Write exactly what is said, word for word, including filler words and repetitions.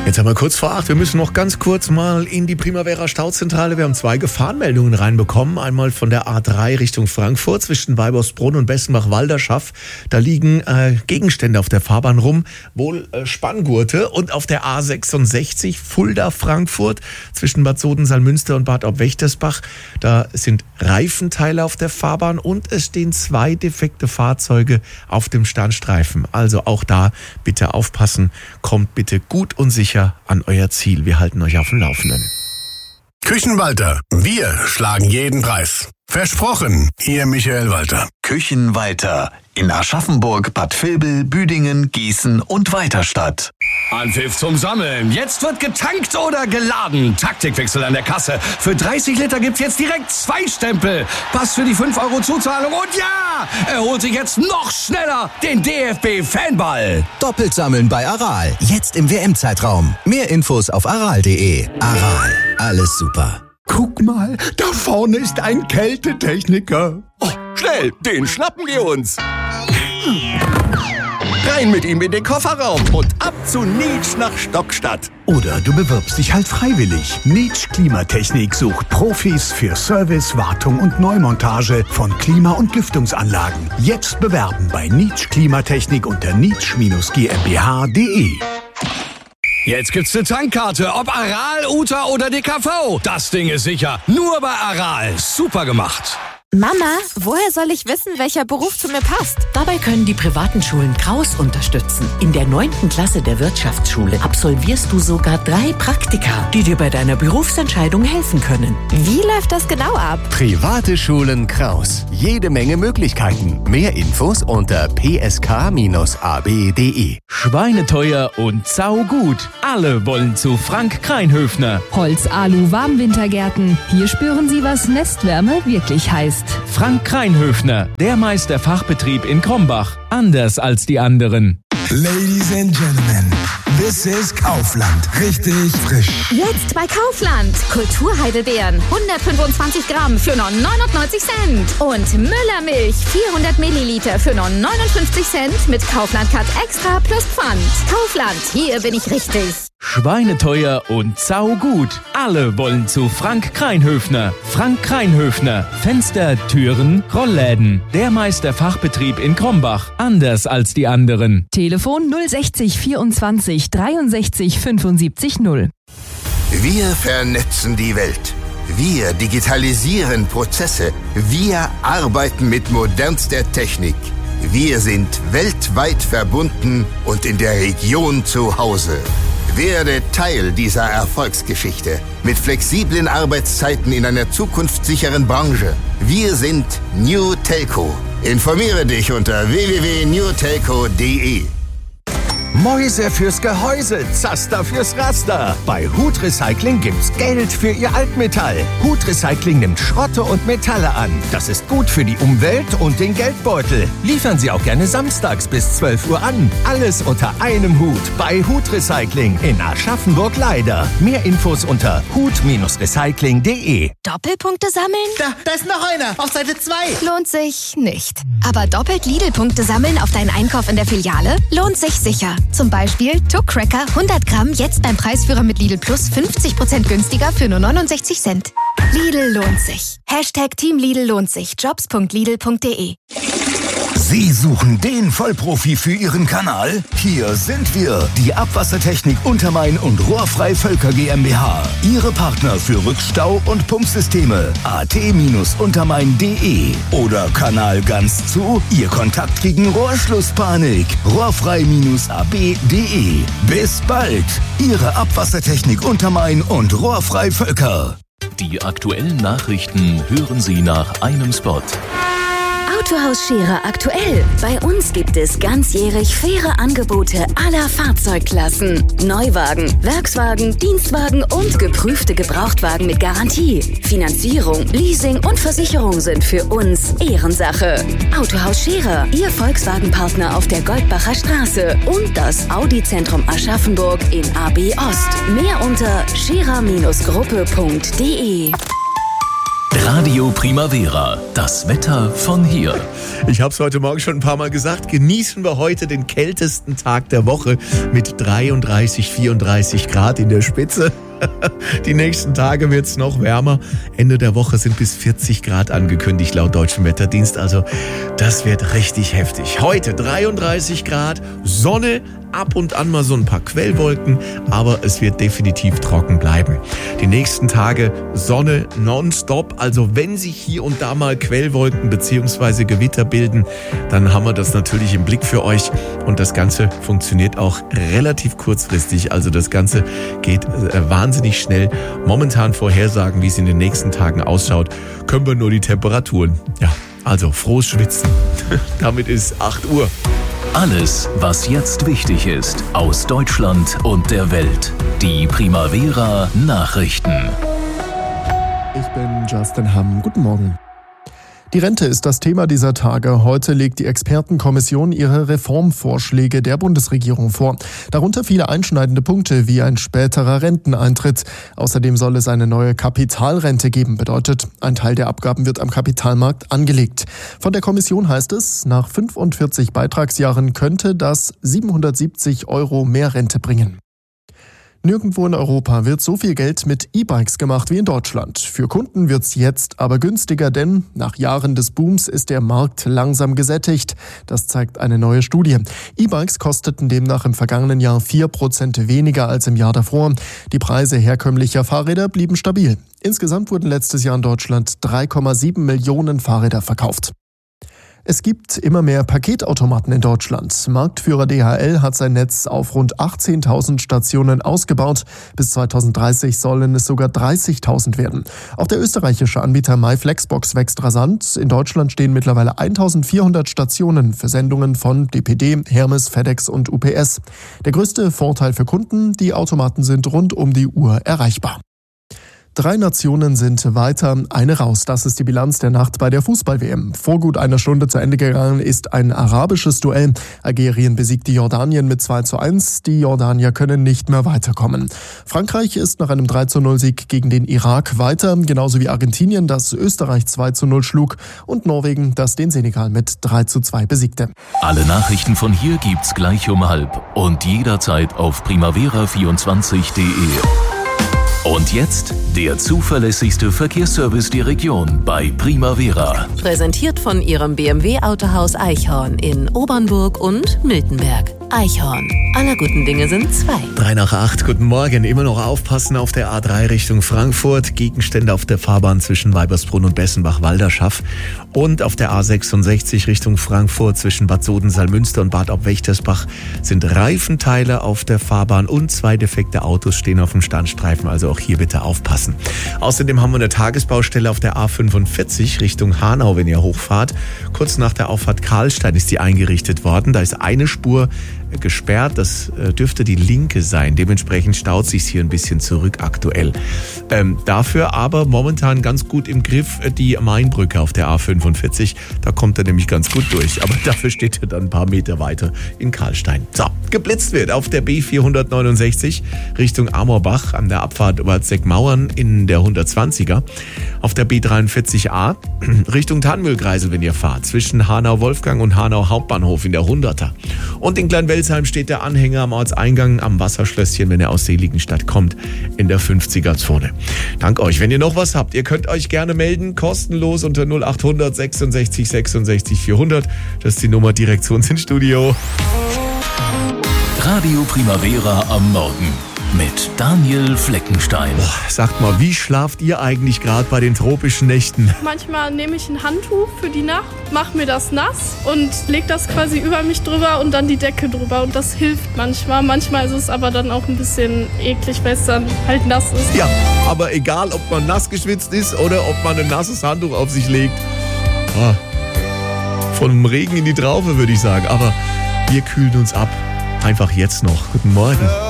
Jetzt haben wir kurz vor acht. Wir müssen noch ganz kurz mal in die Primavera Stauzentrale. Wir haben zwei Gefahrenmeldungen reinbekommen. Einmal von der A drei Richtung Frankfurt zwischen Weibersbrunn und Bessenbach-Walderschaff. Da liegen äh, Gegenstände auf der Fahrbahn rum, wohl äh, Spanngurte. Und auf der A sechsundsechzig Fulda-Frankfurt zwischen Bad Soden-Salmünster und Bad Ob-Wächtersbach. Da sind Reifenteile auf der Fahrbahn und es stehen zwei defekte Fahrzeuge auf dem Standstreifen. Also auch da bitte aufpassen. Kommt bitte gut und sicher an euer Ziel. Wir halten euch auf dem Laufenden. Küchenwalter, wir schlagen jeden Preis. Versprochen, Ihr Michael Walter. Küchenwalter in Aschaffenburg, Bad Vilbel, Büdingen, Gießen und Weiterstadt. Anpfiff zum Sammeln. Jetzt wird getankt oder geladen. Taktikwechsel an der Kasse. Für dreißig Liter gibt's jetzt direkt zwei Stempel. Pass für die fünf Euro Zuzahlung. Und ja, er holt sich jetzt noch schneller den D F B-Fanball. Doppelt sammeln bei Aral. Jetzt im W M-Zeitraum. Mehr Infos auf aral punkt de. Aral. Alles super. Guck mal, da vorne ist ein Kältetechniker. Oh, schnell, den schnappen wir uns. Rein mit ihm in den Kofferraum und ab zu Nietsch nach Stockstadt. Oder du bewirbst dich halt freiwillig. Nietsch Klimatechnik sucht Profis für Service, Wartung und Neumontage von Klima- und Lüftungsanlagen. Jetzt bewerben bei Nietsch Klimatechnik unter nietsch G m b h punkt de. Jetzt gibt's eine Tankkarte, ob Aral, Uta oder D K V. Das Ding ist sicher. Nur bei Aral. Super gemacht. Mama, woher soll ich wissen, welcher Beruf zu mir passt? Dabei können die privaten Schulen Kraus unterstützen. In der neunten Klasse der Wirtschaftsschule absolvierst du sogar drei Praktika, die dir bei deiner Berufsentscheidung helfen können. Wie läuft das genau ab? Private Schulen Kraus. Jede Menge Möglichkeiten. Mehr Infos unter p s k bindestrich a b punkt de. Schweineteuer und saugut. Alle wollen zu Frank Kreinhöfner. Holz-Alu-Warmwintergärten. Hier spüren Sie, was Nestwärme wirklich heißt. Frank Kreinhöfner, der Meisterfachbetrieb in Krombach. Anders als die anderen. Ladies and Gentlemen, this is Kaufland. Richtig frisch. Jetzt bei Kaufland. Kulturheidelbeeren, hundertfünfundzwanzig Gramm für nur neunundneunzig Cent. Und Müllermilch, vierhundert Milliliter für nur neunundfünfzig Cent mit Kaufland Cut Extra plus Pfand. Kaufland, hier bin ich richtig. Schweineteuer und saugut. Alle wollen zu Frank Kreinhöfner. Frank Kreinhöfner. Fenster, Türen, Rollläden. Der Meisterfachbetrieb in Krombach. Anders als die anderen. Telefon null sechzig vierundzwanzig dreiundsechzig fünfundsiebzig null. Wir vernetzen die Welt. Wir digitalisieren Prozesse. Wir arbeiten mit modernster Technik. Wir sind weltweit verbunden und in der Region zu Hause. Werde Teil dieser Erfolgsgeschichte mit flexiblen Arbeitszeiten in einer zukunftssicheren Branche. Wir sind New Telco. Informiere dich unter w w w punkt new telco punkt de. Mäuse fürs Gehäuse, Zaster fürs Raster. Bei Hut Recycling gibt's Geld für Ihr Altmetall. Hut Recycling nimmt Schrotte und Metalle an. Das ist gut für die Umwelt und den Geldbeutel. Liefern Sie auch gerne samstags bis zwölf Uhr an. Alles unter einem Hut bei Hut Recycling in Aschaffenburg-Leider. Mehr Infos unter hut recycling punkt de. Doppelpunkte sammeln? Da, da ist noch einer. Auf Seite zwei. Lohnt sich nicht. Aber doppelt Lidl-Punkte sammeln auf deinen Einkauf in der Filiale? Lohnt sich sicher. Zum Beispiel Tuck Cracker hundert Gramm jetzt beim Preisführer mit Lidl Plus fünfzig Prozent günstiger für nur neunundsechzig Cent. Lidl lohnt sich. Hashtag Team Lidl lohnt sich. jobs punkt lidl punkt de. Sie suchen den Vollprofi für Ihren Kanal? Hier sind wir, die Abwassertechnik Untermain und Rohrfrei Völker GmbH. Ihre Partner für Rückstau- und Pumpsysteme. a t untermain punkt de. Oder Kanal ganz zu? Ihr Kontakt gegen Rohrschlusspanik. rohrfrei a b punkt de. Bis bald. Ihre Abwassertechnik Untermain und Rohrfrei Völker. Die aktuellen Nachrichten hören Sie nach einem Spot. Autohaus Scherer aktuell. Bei uns gibt es ganzjährig faire Angebote aller Fahrzeugklassen. Neuwagen, Werkswagen, Dienstwagen und geprüfte Gebrauchtwagen mit Garantie. Finanzierung, Leasing und Versicherung sind für uns Ehrensache. Autohaus Scherer, Ihr Volkswagen-Partner auf der Goldbacher Straße und das Audi-Zentrum Aschaffenburg in A B Ost. Mehr unter scherer Gruppe punkt de. Radio Primavera, das Wetter von hier. Ich habe es heute Morgen schon ein paar Mal gesagt, genießen wir heute den kältesten Tag der Woche mit dreiunddreißig, vierunddreißig Grad in der Spitze. Die nächsten Tage wird es noch wärmer. Ende der Woche sind bis vierzig Grad angekündigt laut Deutschem Wetterdienst. Also das wird richtig heftig. Heute dreiunddreißig Grad, Sonne, ab und an mal so ein paar Quellwolken, aber es wird definitiv trocken bleiben. Die nächsten Tage Sonne nonstop. Also wenn sich hier und da mal Quellwolken bzw. Gewitter bilden, dann haben wir das natürlich im Blick für euch. Und das Ganze funktioniert auch relativ kurzfristig. Also das Ganze geht äh, wahnsinnig schnell. Momentan Vorhersagen, wie es in den nächsten Tagen ausschaut, können wir nur die Temperaturen. Ja, also frohes Schwitzen. Damit ist acht Uhr. Alles, was jetzt wichtig ist, aus Deutschland und der Welt. Die Primavera Nachrichten. Ich bin Justin Hamm. Guten Morgen. Die Rente ist das Thema dieser Tage. Heute legt die Expertenkommission ihre Reformvorschläge der Bundesregierung vor. Darunter viele einschneidende Punkte wie ein späterer Renteneintritt. Außerdem soll es eine neue Kapitalrente geben. Bedeutet, ein Teil der Abgaben wird am Kapitalmarkt angelegt. Von der Kommission heißt es, nach fünfundvierzig Beitragsjahren könnte das siebenhundertsiebzig Euro mehr Rente bringen. Nirgendwo in Europa wird so viel Geld mit E-Bikes gemacht wie in Deutschland. Für Kunden wird's jetzt aber günstiger, denn nach Jahren des Booms ist der Markt langsam gesättigt. Das zeigt eine neue Studie. E-Bikes kosteten demnach im vergangenen Jahr vier Prozent weniger als im Jahr davor. Die Preise herkömmlicher Fahrräder blieben stabil. Insgesamt wurden letztes Jahr in Deutschland drei Komma sieben Millionen Fahrräder verkauft. Es gibt immer mehr Paketautomaten in Deutschland. Marktführer D H L hat sein Netz auf rund achtzehntausend Stationen ausgebaut. Bis zweitausenddreißig sollen es sogar dreißigtausend werden. Auch der österreichische Anbieter MyFlexbox wächst rasant. In Deutschland stehen mittlerweile eintausendvierhundert Stationen für Sendungen von D P D, Hermes, FedEx und U P S. Der größte Vorteil für Kunden, die Automaten sind rund um die Uhr erreichbar. Drei Nationen sind weiter, eine raus. Das ist die Bilanz der Nacht bei der Fußball-W M. Vor gut einer Stunde zu Ende gegangen ist ein arabisches Duell. Algerien besiegte Jordanien mit zwei zu eins. Die Jordanier können nicht mehr weiterkommen. Frankreich ist nach einem drei zu null Sieg gegen den Irak weiter, genauso wie Argentinien, das Österreich zwei zu null schlug, und Norwegen, das den Senegal mit drei zu zwei besiegte. Alle Nachrichten von hier gibt's gleich um halb und jederzeit auf primavera vierundzwanzig punkt de. Und jetzt der zuverlässigste Verkehrsservice der Region bei Primavera. Präsentiert von Ihrem B M W-Autohaus Eichhorn in Obernburg und Miltenberg. Eichhorn. Aller guten Dinge sind zwei. Drei nach acht, guten Morgen. Immer noch aufpassen auf der A drei Richtung Frankfurt. Gegenstände auf der Fahrbahn zwischen Weibersbrunn und Bessenbach-Walderschaff. Und auf der A sechsundsechzig Richtung Frankfurt zwischen Bad Soden-Salmünster und Bad Ob-Wächtersbach sind Reifenteile auf der Fahrbahn und zwei defekte Autos stehen auf dem Standstreifen. Also auch hier bitte aufpassen. Außerdem haben wir eine Tagesbaustelle auf der A fünfundvierzig Richtung Hanau, wenn ihr hochfahrt. Kurz nach der Auffahrt Karlstein ist die eingerichtet worden. Da ist eine Spur gesperrt, das dürfte die linke sein. Dementsprechend staut sich's hier ein bisschen zurück aktuell. Ähm, dafür aber momentan ganz gut im Griff die Mainbrücke auf der A fünfundvierzig. Da kommt er nämlich ganz gut durch. Aber dafür steht er dann ein paar Meter weiter in Karlstein. So, geblitzt wird auf der B vierhundertneunundsechzig Richtung Amorbach an der Abfahrt über Zeckmauern in der hundertzwanziger. Auf der B dreiundvierzig A Richtung Tannmühlkreisel, wenn ihr fahrt, zwischen Hanau-Wolfgang und Hanau Hauptbahnhof in der hunderter. Und in Kleinwelsheim steht der Anhänger am Ortseingang am Wasserschlösschen, wenn er aus Seligenstadt kommt, in der fünfziger-Zone. Dank euch. Wenn ihr noch was habt, ihr könnt euch gerne melden, kostenlos unter null achthundert sechsundsechzig sechsundsechzig vierhundert. Das ist die Nummer direkt zu uns ins Studio. Radio Primavera am Morgen mit Daniel Fleckenstein. Boah, sagt mal, wie schlaft ihr eigentlich gerade bei den tropischen Nächten? Manchmal nehme ich ein Handtuch für die Nacht, mache mir das nass und lege das quasi über mich drüber und dann die Decke drüber. Und das hilft manchmal. Manchmal ist es aber dann auch ein bisschen eklig, weil es dann halt nass ist. Ja, aber egal, ob man nass geschwitzt ist oder ob man ein nasses Handtuch auf sich legt. Ah, vom Regen in die Traufe, würde ich sagen. Aber wir kühlen uns ab. Einfach jetzt noch. Guten Morgen.